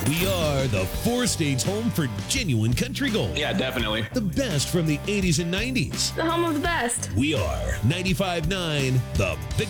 We are the four-stage home for genuine country gold. Yeah, definitely. The best from the 80s and 90s. The home of the best. We are 95.9 The Big